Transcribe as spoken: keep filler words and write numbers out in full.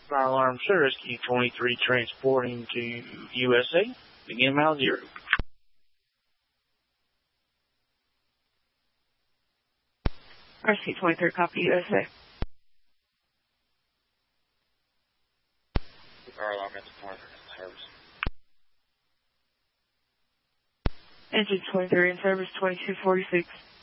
Fire alarm service, Q twenty-three transporting to U S A. Begin mile zero. R C twenty-three, copy U S A. Fire alarm engine twenty-three in service. Engine twenty-three in service, twenty-two forty-six.